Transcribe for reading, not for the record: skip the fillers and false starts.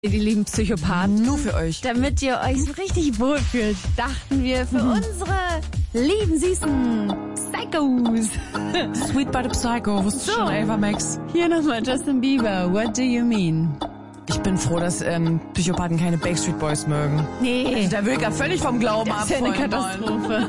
Die lieben Psychopathen. Nur für euch. Damit ihr euch so richtig wohlfühlt, dachten wir für unsere lieben, süßen Psychos. Sweet by the Psycho, wusstest du schon, Ava Max? Hier nochmal Justin Bieber, What Do You Mean? Ich bin froh, dass Psychopathen keine Backstreet Boys mögen. Nee, Da will ich ja völlig vom Glauben ab. das ist ja eine Katastrophe.